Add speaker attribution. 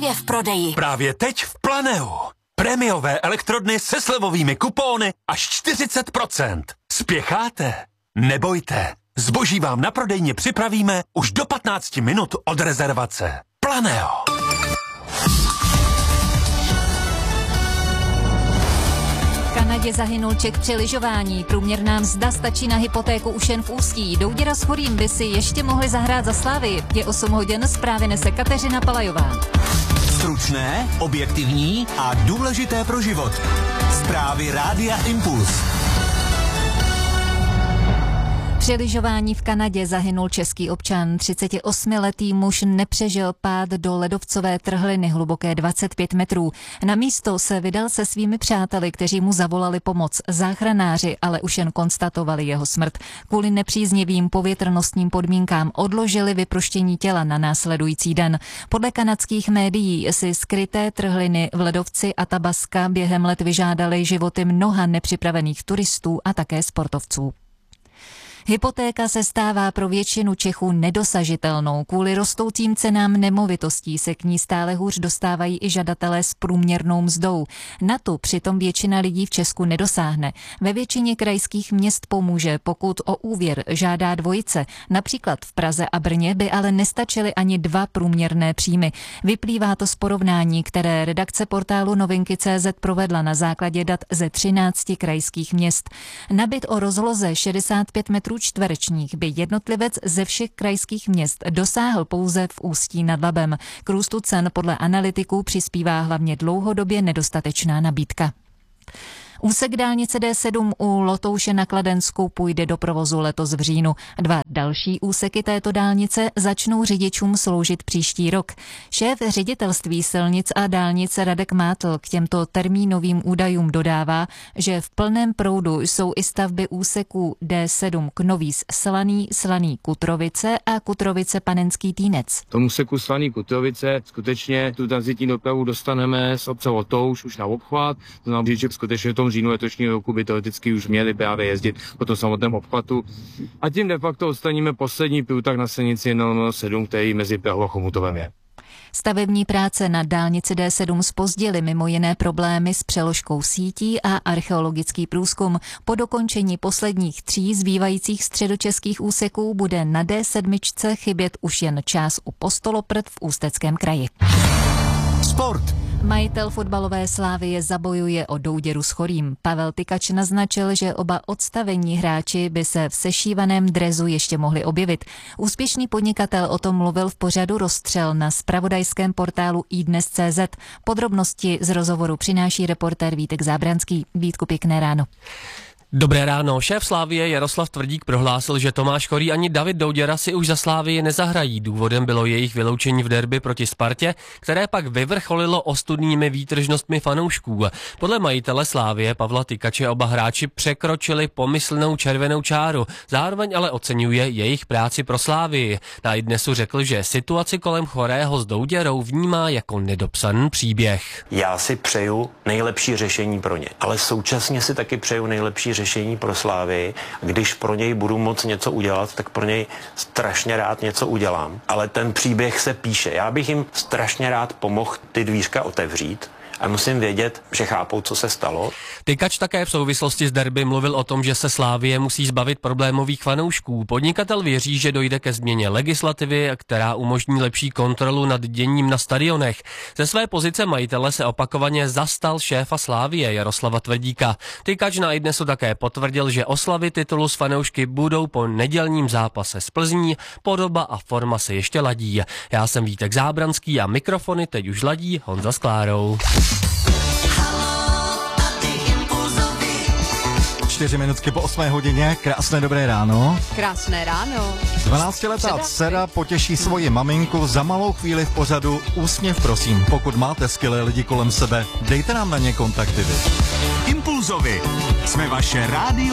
Speaker 1: nově v prodeji.
Speaker 2: Právě teď v Planeu. Prémiové elektrodny se slevovými kupóny až 40%. Spěcháte? Nebojte. Zboží vám na prodejně připravíme už do 15 minut od rezervace. Planeo.
Speaker 3: V Kanadě zahynul Čech při lyžování. Průměrná mzda stačí na hypotéku už jen v Ústí. Douděra s Chorým by si ještě mohli zahrát za Slávy. Je 8 hodin, zprávy nese Kateřina Palajová.
Speaker 4: Stručné, objektivní a důležité pro život. Zprávy Rádia Impuls.
Speaker 3: Při lyžování v Kanadě zahynul český občan. 38letý muž nepřežil pád do ledovcové trhliny hluboké 25 metrů. Na místo se vydal se svými přáteli, kteří mu zavolali pomoc. Záchranáři ale už jen konstatovali jeho smrt. Kvůli nepříznivým povětrnostním podmínkám odložili vyproštění těla na následující den. Podle kanadských médií si skryté trhliny v ledovci Athabasca během let vyžádaly životy mnoha nepřipravených turistů a také sportovců. Hypotéka se stává pro většinu Čechů nedosažitelnou. Kvůli rostoucím cenám nemovitostí se k ní stále hůř dostávají i žadatelé s průměrnou mzdou. Na tu přitom většina lidí v Česku nedosáhne. Ve většině krajských měst pomůže, pokud o úvěr žádá dvojice. Například v Praze a Brně by ale nestačily ani 2 průměrné příjmy. Vyplývá to z porovnání, které redakce portálu Novinky.cz provedla na základě dat ze 13 krajských měst. Na byt o rozloze 65 metrů čtverečních by jednotlivec ze všech krajských měst dosáhl pouze v Ústí nad Labem. K růstu cen podle analytiků přispívá hlavně dlouhodobě nedostatečná nabídka. Úsek dálnice D7 u Lotouše na Kladensku půjde do provozu letos v říjnu. 2 další úseky této dálnice začnou řidičům sloužit příští rok. Šéf ředitelství silnic a dálnic Radek Mátl k těmto termínovým údajům dodává, že v plném proudu jsou i stavby úseků D7 Knovíz Slaný, Slaný Kutrovice a Kutrovice Panenský Týnec.
Speaker 5: V tom úseku Slaný Kutrovice skutečně tu tranzitní dopravu dostaneme z obce Lotouš už na obchvat, to znamená, že skutečně v tom říjnu letošního roku by teoreticky už měli právě jezdit po tom samotném obchvatu. A tím de facto odstraníme poslední průtah na silnici 007, který mezi Prahou a Chomutovem je.
Speaker 3: Stavební práce na dálnici D7 zpozdily mimo jiné problémy s přeložkou sítí a archeologický průzkum. Po dokončení posledních 3 zbývajících středočeských úseků bude na D7 chybět už jen část u Postoloprt v Ústeckém kraji.
Speaker 4: Sport.
Speaker 3: Majitel fotbalové Slávie zabojuje o Douděru s Chorým. Pavel Tykač naznačil, že oba odstavení hráči by se v sešívaném drezu ještě mohli objevit. Úspěšný podnikatel o tom mluvil v pořadu Rozstřel na zpravodajském portálu iDnes.cz. Podrobnosti z rozhovoru přináší reportér Vítek Zábranský. Vítku, pěkné ráno.
Speaker 6: Dobré ráno. Šéf Slávie Jaroslav Tvrdík prohlásil, že Tomáš Chorý ani David Douděra si už za Slávii nezahrají. Důvodem bylo jejich vyloučení v derby proti Spartě, které pak vyvrcholilo ostudnými výtržnostmi fanoušků. Podle majitele Slávie Pavla Tykače oba hráči překročili pomyslnou červenou čáru. Zároveň ale oceňuje jejich práci pro Slávii. Na iDnesu řekl, že situaci kolem Chorého s Douděrou vnímá jako nedopsaný příběh.
Speaker 7: Já si přeju nejlepší řešení pro ně, ale současně si taky přeju nejlepší řešení pro Slávii. Když pro něj budu moct něco udělat, tak pro něj strašně rád něco udělám. Ale ten příběh se píše. Já bych jim strašně rád pomohl ty dvířka otevřít. A musím vědět, že chápou, co se stalo.
Speaker 6: Tykač také v souvislosti s derby mluvil o tom, že se Slávie musí zbavit problémových fanoušků. Podnikatel věří, že dojde ke změně legislativy, která umožní lepší kontrolu nad děním na stadionech. Ze své pozice majitele se opakovaně zastal šéfa Slávie Jaroslava Tvrdíka. Tykač na iDnesu také potvrdil, že oslavy titulu s fanoušky budou po nedělním zápase s Plzní. Podoba a forma se ještě ladí. Já jsem Vítek Zábranský a mikrofony teď už ladí Honza Sklárou.
Speaker 8: 4 minutky po 8 hodině, krásné dobré ráno.
Speaker 9: Krásné ráno.
Speaker 8: 12letá dcera potěší svoji maminku za malou chvíli v pořadu Úsměv, prosím. Pokud máte skvělé lidi kolem sebe, dejte nám na ně kontakty.
Speaker 4: Impulzovi. Jsme vaše rádio.